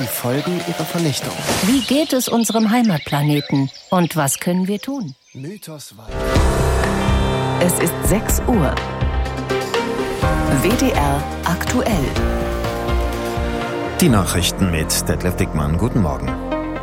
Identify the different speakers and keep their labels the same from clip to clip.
Speaker 1: die Folgen ihrer Vernichtung.
Speaker 2: Wie geht es unserem Heimatplaneten? Und was können wir tun?
Speaker 1: Mythos weiter.
Speaker 3: Es ist 6 Uhr. WDR aktuell.
Speaker 4: Die Nachrichten mit Detlef Dickmann. Guten Morgen.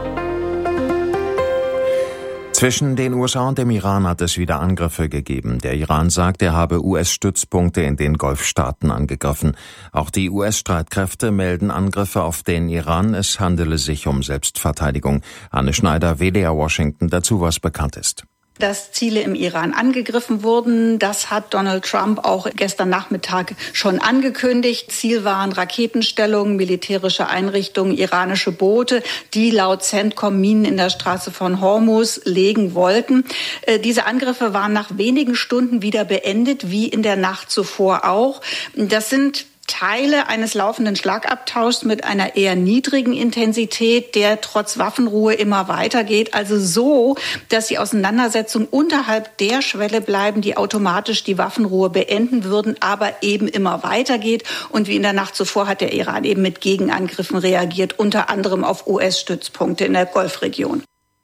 Speaker 4: Zwischen den USA und dem Iran hat es wieder Angriffe gegeben. Der Iran sagt, er habe US-Stützpunkte in den Golfstaaten angegriffen. Auch die US-Streitkräfte melden Angriffe auf den Iran. Es handele sich um Selbstverteidigung. Anne Schneider, WDR Washington, dazu was bekannt ist.
Speaker 5: Dass Ziele im Iran angegriffen wurden, das hat Donald Trump auch gestern Nachmittag schon angekündigt. Ziel waren Raketenstellungen, militärische Einrichtungen, iranische Boote, die laut CENTCOM Minen in der Straße von Hormuz legen wollten. Diese Angriffe waren nach wenigen Stunden wieder beendet, wie in der Nacht zuvor auch. Das sind Teile eines laufenden Schlagabtauschs mit einer eher niedrigen Intensität, der trotz Waffenruhe immer weitergeht. Also so, dass die Auseinandersetzungen unterhalb der Schwelle bleiben, die automatisch die Waffenruhe beenden würden, aber eben immer weitergeht. Und wie in der Nacht zuvor hat der Iran eben mit Gegenangriffen reagiert, unter anderem auf US-Stützpunkte in der Golfregion.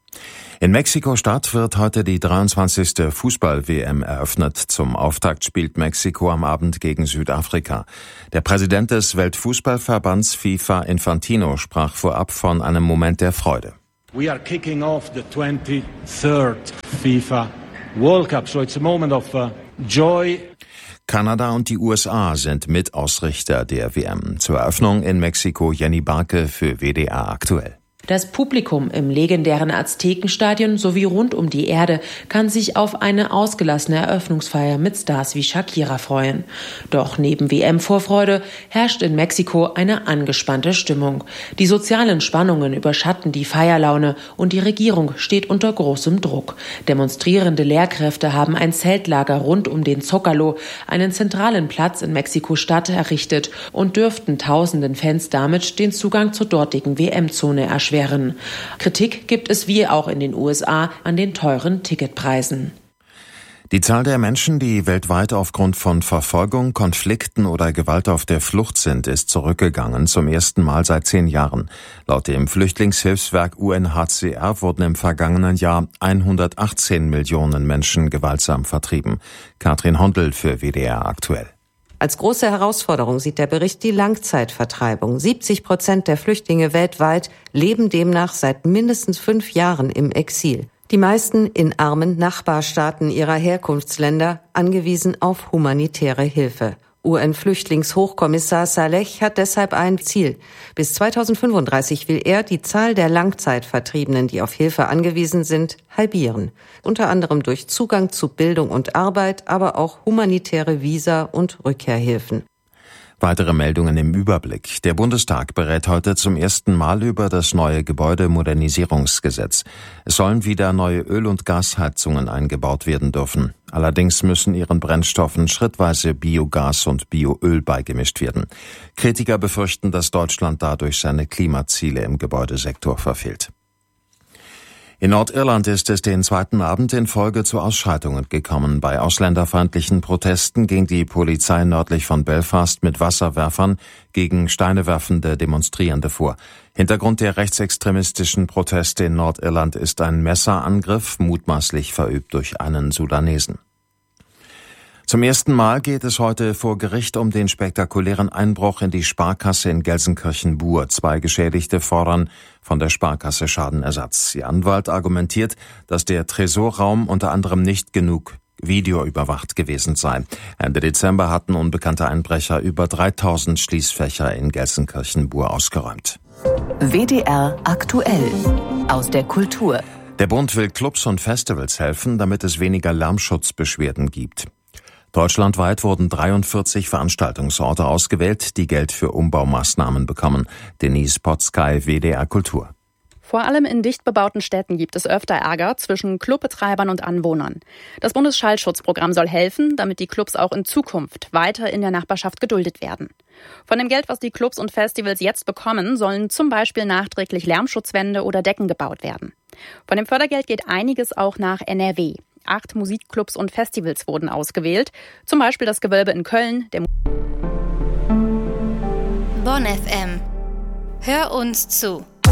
Speaker 4: In Mexiko-Stadt wird heute die 23. Fußball-WM eröffnet. Zum Auftakt spielt Mexiko am Abend gegen Südafrika. Der Präsident des Weltfußballverbands FIFA, Infantino, sprach vorab von einem Moment der Freude.
Speaker 6: We are kicking off the 23rd FIFA World Cup, so it's a moment of joy.
Speaker 4: Kanada und die USA sind Mitausrichter der WM. Zur Eröffnung in Mexiko Jenny Barke für WDR aktuell.
Speaker 7: Das Publikum im legendären Aztekenstadion sowie rund um die Erde kann sich auf eine ausgelassene Eröffnungsfeier mit Stars wie Shakira freuen. Doch neben WM-Vorfreude herrscht in Mexiko eine angespannte Stimmung. Die sozialen Spannungen überschatten die Feierlaune und die Regierung steht unter großem Druck. Demonstrierende Lehrkräfte haben ein Zeltlager rund um den Zócalo, einen zentralen Platz in Mexiko-Stadt, errichtet und dürften tausenden Fans damit den Zugang zur dortigen WM-Zone erschweren. Kritik gibt es wie auch in den USA an den teuren Ticketpreisen.
Speaker 4: Die Zahl der Menschen, die weltweit aufgrund von Verfolgung, Konflikten oder Gewalt auf der Flucht sind, ist zurückgegangen, zum ersten Mal seit 10 Jahren. Laut dem Flüchtlingshilfswerk UNHCR wurden im vergangenen Jahr 118 Millionen Menschen gewaltsam vertrieben. Katrin Hondel für WDR aktuell.
Speaker 8: Als große Herausforderung sieht der Bericht die Langzeitvertreibung. 70% der Flüchtlinge weltweit leben demnach seit mindestens 5 Jahren im Exil. Die meisten in armen Nachbarstaaten ihrer Herkunftsländer, angewiesen auf humanitäre Hilfe. UN-Flüchtlingshochkommissar Saleh hat deshalb ein Ziel. Bis 2035 will er die Zahl der Langzeitvertriebenen, die auf Hilfe angewiesen sind, halbieren. Unter anderem durch Zugang zu Bildung und Arbeit, aber auch humanitäre Visa und Rückkehrhilfen.
Speaker 4: Weitere Meldungen im Überblick. Der Bundestag berät heute zum ersten Mal über das neue Gebäudemodernisierungsgesetz. Es sollen wieder neue Öl- und Gasheizungen eingebaut werden dürfen. Allerdings müssen ihren Brennstoffen schrittweise Biogas und Bioöl beigemischt werden. Kritiker befürchten, dass Deutschland dadurch seine Klimaziele im Gebäudesektor verfehlt. In Nordirland ist es den zweiten Abend in Folge zu Ausschreitungen gekommen. Bei ausländerfeindlichen Protesten ging die Polizei nördlich von Belfast mit Wasserwerfern gegen steinewerfende Demonstrierende vor. Hintergrund der rechtsextremistischen Proteste in Nordirland ist ein Messerangriff, mutmaßlich verübt durch einen Sudanesen. Zum ersten Mal geht es heute vor Gericht um den spektakulären Einbruch in die Sparkasse in Gelsenkirchen-Bur. 2 Geschädigte fordern von der Sparkasse Schadenersatz. Ihr Anwalt argumentiert, dass der Tresorraum unter anderem nicht genug videoüberwacht gewesen sei. Ende Dezember hatten unbekannte Einbrecher über 3000 Schließfächer in Gelsenkirchen-Bur ausgeräumt.
Speaker 3: WDR aktuell aus der Kultur.
Speaker 4: Der Bund will Clubs und Festivals helfen, damit es weniger Lärmschutzbeschwerden gibt. Deutschlandweit wurden 43 Veranstaltungsorte ausgewählt, die Geld für Umbaumaßnahmen bekommen. Denise Potzkei, WDR Kultur.
Speaker 9: Vor allem in dicht bebauten Städten gibt es öfter Ärger zwischen Clubbetreibern und Anwohnern. Das Bundesschallschutzprogramm soll helfen, damit die Clubs auch in Zukunft weiter in der Nachbarschaft geduldet werden. Von dem Geld, was die Clubs und Festivals jetzt bekommen, sollen zum Beispiel nachträglich Lärmschutzwände oder Decken gebaut werden. Von dem Fördergeld geht einiges auch nach NRW. 8 Musikclubs und Festivals wurden ausgewählt, zum Beispiel das Gewölbe in Köln, der
Speaker 10: Bonn FM. Hör uns zu.